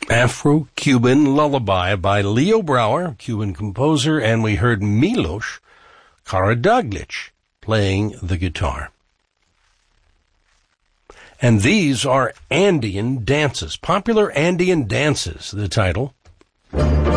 Afro-Cuban Lullaby by Leo Brouwer, Cuban composer, and we heard Milos Karadzic playing the guitar. And these are Andean dances, popular Andean dances, the title.